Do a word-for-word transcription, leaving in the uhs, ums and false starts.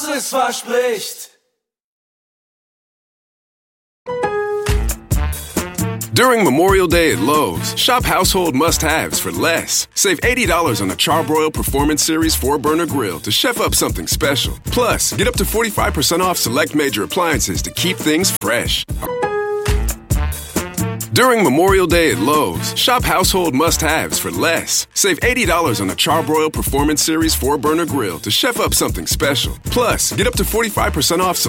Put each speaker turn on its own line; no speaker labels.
es verspricht.
During Memorial Day at Lowe's, shop household must-haves for less. Save eighty dollars on the Charbroil Performance Series four burner grill to chef up something special. Plus, get up to forty-five percent off select major appliances to keep things fresh. During Memorial Day at Lowe's, shop household must-haves for less. Save eighty dollars on the Charbroil Performance Series four burner grill to chef up something special. Plus, get up to forty-five percent off